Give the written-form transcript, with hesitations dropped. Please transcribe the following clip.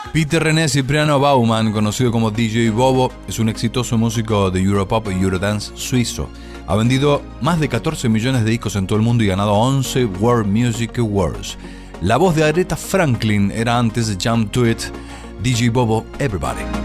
Peter René Cipriano Baumann, conocido como DJ Bobo, es un exitoso músico de Europop y Eurodance suizo. Ha vendido más de 14 millones de discos en todo el mundo y ganado 11 World Music Awards. La voz de Aretha Franklin era antes de Jump to It. DJ Bobo, Everybody.